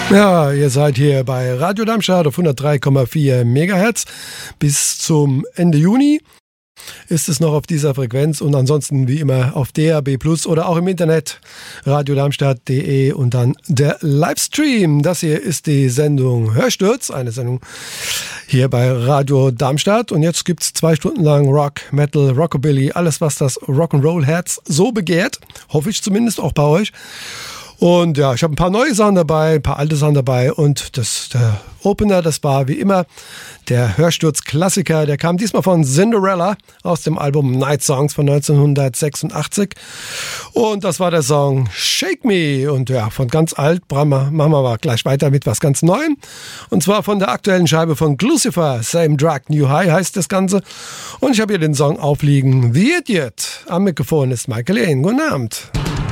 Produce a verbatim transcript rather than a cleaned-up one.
Ja, ihr seid hier bei Radio Darmstadt auf hundertdrei Komma vier Megahertz. Bis zum Ende Juni ist es noch auf dieser Frequenz und ansonsten wie immer auf D A B Plus oder auch im Internet radiodarmstadt punkt de und dann der Livestream. Das hier ist die Sendung Hörsturz, eine Sendung hier bei Radio Darmstadt und jetzt gibt es zwei Stunden lang Rock, Metal, Rockabilly, alles was das Rock'n'Roll-Herz so begehrt, hoffe ich zumindest auch bei euch. Und ja, ich habe ein paar neue Sachen dabei, ein paar alte Sachen dabei und das, der Opener, das war wie immer der Hörsturz-Klassiker, der kam diesmal von Cinderella aus dem Album Night Songs von neunzehnhundertsechsundachtzig und das war der Song Shake Me und ja, von ganz alt machen wir mal gleich weiter mit was ganz Neuem und zwar von der aktuellen Scheibe von Glucifer, Same Drug, New High heißt das Ganze und ich habe hier den Song aufliegen, The Idiot. Am Mikrofon ist Michael Ehn, guten Abend.